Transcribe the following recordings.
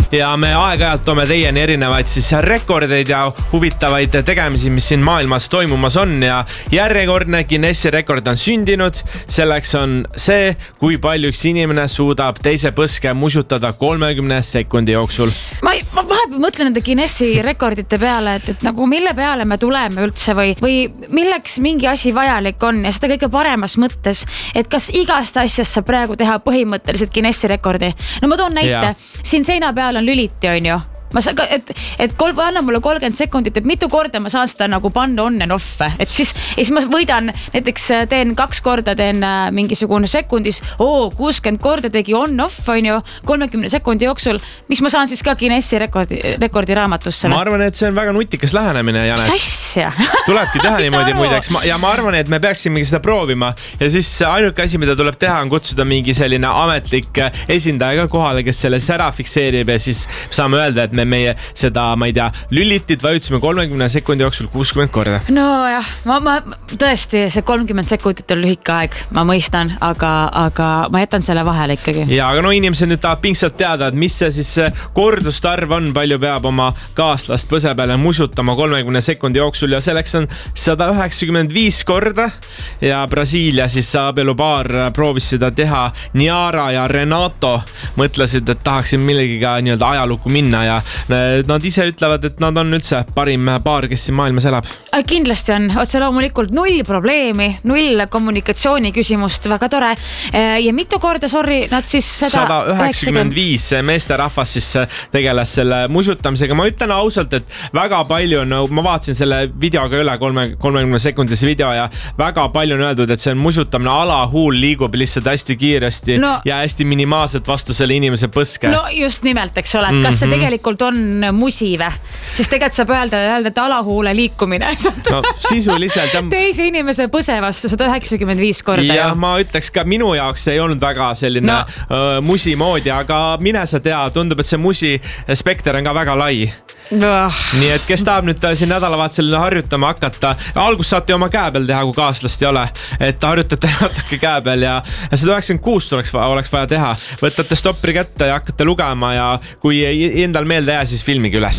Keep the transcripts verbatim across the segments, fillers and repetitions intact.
ja me aeg-ajalt toome teieni erinevaid siis rekordeid ja huvitavaid tegemisi, mis siin maailmas toimumas on ja järjekordne Guinessi rekord on sündinud. Selleks on see, kui palju üks inimene suudab teise põske musutada kolmekümne sekundi jooksul. Ma, ma vahepeal mõtlen nende Guinessi rekordite peale, et, et nagu mille peale me tuleme üldse või, või milleks mingi asi vajalik on ja seda kõige paremas mõttes, et kas igast asjast saab praegu teha põhimõtteliselt Guinessi rekordi. No ma toon näite, yeah. Siin seina peal on lüliti, on ju. Ma sa, et, et kol, anna mulle kolmkümmend sekundit, et mitu korda ma saan seda nagu panna on and off. Et siis, siis ma võidan, näiteks teen kaks korda, teen mingisugune sekundis, oo, kuuskümmend korda tegi on off, on ju, kolmekümne sekundi jooksul. Mis ma saan siis ka Guinessi rekordi, rekordi raamatusse? Ma arvan, et see on väga nutikas lähenemine, Janek. Sassja. Tulebki teha niimoodi muideks. Ja ma arvan, et me peaksime seda proovima. Ja siis ainuke asi, mida tuleb teha, on kutsuda mingi selline ametlik esindaja ka kohale, kes selle sära fikseerib ja siis saame öelda, et me meie seda, ma ei tea, lülitit vajutsime kolmekümne sekundi jooksul kuuskümmend korda. No jah, ma, ma tõesti, see kolmkümmend sekundit on lühike aeg, ma mõistan, aga, aga ma jätan selle vahele ikkagi. Ja, aga no inimesed nüüd tahab pingsalt teada, et mis see siis kordustarv on, palju peab oma kaaslast põse peale musutama kolmekümne sekundi jooksul ja selleks on sada üheksakümmend viis korda ja Brasiilia siis abielupaar proovis seda teha. Niara ja Renato mõtlesid, et tahaksid millegiga nii-öelda ajalukku minna ja nad ise ütlevad, et nad on üldse parim paar, kes siin maailmas elab. Kindlasti on, otse loomulikult null probleemi, null kommunikatsiooni küsimust, väga tore. Ja mitu korda, sorry, nad siis sada üheksakümmend viis meesterahvas siis tegeles selle musutamisega. Ma ütlen ausalt, et väga palju on, ma vaatasin selle videoga üle kolmekümne sekundise video ja väga palju on öeldud, et see on musutamine, alahuul liigub lihtsalt hästi kiiresti no, ja hästi minimaalselt vastu selle inimese põske. No just nimelt, eks ole, kas see tegelikult on musive, siis tegelikult saab öelda, öelda et alahuule liikumine no, sisuliselt ja... teise inimese põse vastu sada üheksakümmend viis korda. Ja ju. Ma ütleks ka minu jaoks ei olnud väga selline no. uh, musi moodi, aga mine sa tea, tundub, et see musi spekter on ka väga lai. Oh. Nii et kes tahab nüüd siin nädalavahetusel harjutama hakata, algus saate oma käe peal teha, kui kaaslast ei ole, et harjutate natuke käe peal ja sada üheksakümmend kuus oleks, oleks vaja teha. Võtate stoppri kätte ja hakkate lugema ja kui endal meelde jää, siis filmigi üles.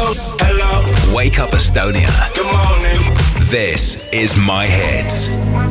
Wake up Estonia. This is My Hits.